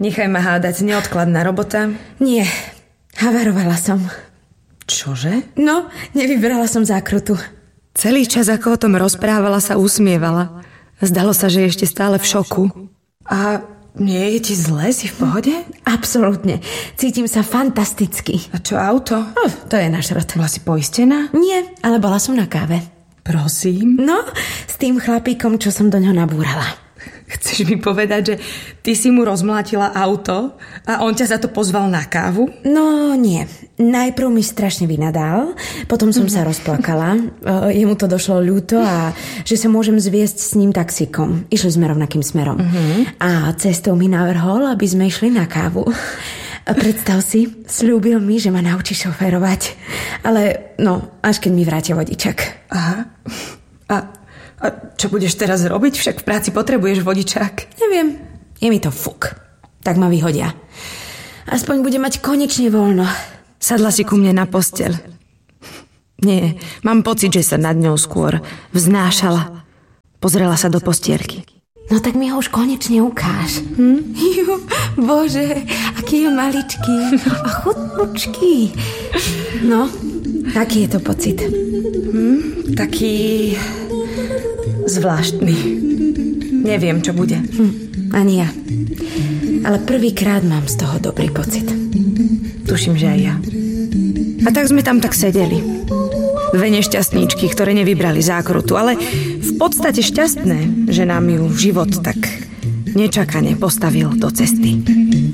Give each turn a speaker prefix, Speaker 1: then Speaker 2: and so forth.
Speaker 1: Nechaj ma hádať, neodkladná robota.
Speaker 2: Nie, havarovala som.
Speaker 1: Čože?
Speaker 2: No, nevybrala som zákrutu.
Speaker 1: Celý čas, ako o tom rozprávala, sa usmievala. Zdalo sa, že je ešte stále v šoku. A nie je ti zle? Si v pohode?
Speaker 2: Absolútne. Cítim sa fantasticky.
Speaker 1: A čo auto?
Speaker 2: To je náš rod.
Speaker 1: Bola si poistená?
Speaker 2: Nie, ale bola som na káve.
Speaker 1: Prosím?
Speaker 2: No, s tým chlapíkom, čo som do ňoho nabúrala.
Speaker 1: Chceš mi povedať, že ty si mu rozmlátila auto a on ťa za to pozval na kávu?
Speaker 2: No nie. Najprv mi strašne vynadal, potom som sa rozplakala. Jemu to došlo ľúto a že sa môžem zviesť s ním taxíkom. Išli sme rovnakým smerom. A cestou mi navrhol, aby sme išli na kávu. A predstav si, sľúbil mi, že ma naučí šoférovať. Ale no, až keď mi vrátia vodičak.
Speaker 1: Aha. A čo budeš teraz robiť? Však v práci potrebuješ vodičák.
Speaker 2: Neviem, je mi to fuk. Tak ma vyhodia. Aspoň bude mať konečne voľno.
Speaker 1: Sadla si ku mne na posteľ. Nie, mám pocit, že sa nad ňou skôr vznášala. Pozrela sa do postierky.
Speaker 2: No tak mi ho už konečne ukáž. Bože, aký je maličký a chutnučký. No, aký je to pocit?
Speaker 1: Taký zvláštny. Neviem, čo bude.
Speaker 2: Ani ja. Ale prvýkrát mám z toho dobrý pocit.
Speaker 1: Tuším, že aj ja. A tak sme tam tak sedeli. Dve nešťastníčky, ktoré nevybrali zákrutu, ale v podstate šťastné, že nám ju život tak nečakane postavil do cesty.